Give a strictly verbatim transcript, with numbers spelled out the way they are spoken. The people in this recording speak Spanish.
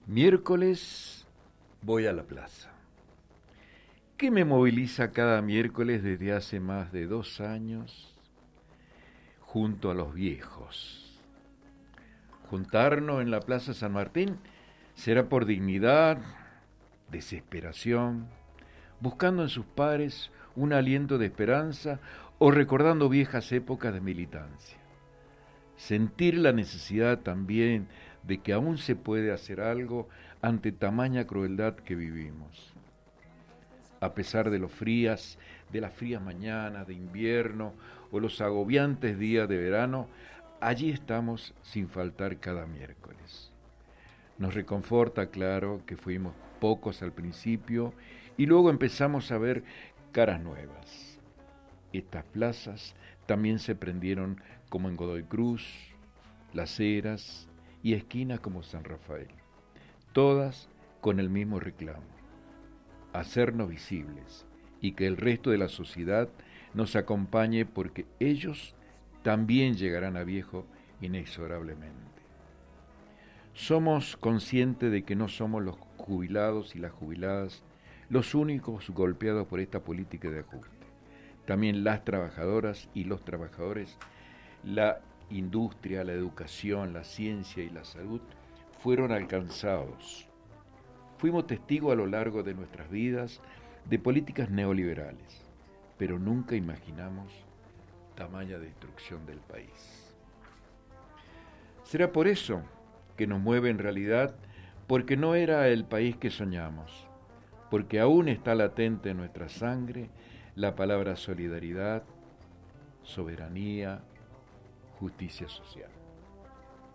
Miércoles voy a la plaza. ¿Qué me moviliza cada miércoles desde hace más de dos años? Junto a los viejos. Juntarnos en la Plaza San Martín será por dignidad, desesperación, buscando en sus pares un aliento de esperanza o recordando viejas épocas de militancia. Sentir la necesidad también de que aún se puede hacer algo ante tamaña crueldad que vivimos. A pesar de los frías, de las frías mañanas de invierno o los agobiantes días de verano, allí estamos sin faltar cada miércoles. Nos reconforta, claro, que fuimos pocos al principio y luego empezamos a ver caras nuevas. Estas plazas también se prendieron como en Godoy Cruz, Las Heras y esquinas como San Rafael, todas con el mismo reclamo: hacernos visibles y que el resto de la sociedad nos acompañe porque ellos también llegarán a viejo inexorablemente. Somos conscientes de que no somos los jubilados y las jubiladas los únicos golpeados por esta política de ajuste. También las trabajadoras y los trabajadores, la industria, la educación, la ciencia y la salud fueron alcanzados. Fuimos testigos a lo largo de nuestras vidas de políticas neoliberales, pero nunca imaginamos tamaña destrucción del país. ¿Será por eso que nos mueve en realidad? Porque no era el país que soñamos, porque aún está latente en nuestra sangre la palabra solidaridad, soberanía, justicia social.